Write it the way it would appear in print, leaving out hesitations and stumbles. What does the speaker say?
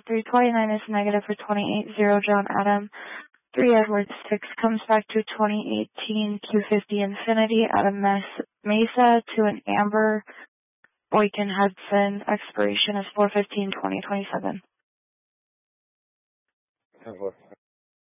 329 is negative for 28-0 John Adam. 3 Edward 6 comes back to 2018 Q50 Infinity Adam Mesa to an Amber Boykin Hudson. Expiration is 4/15/2027.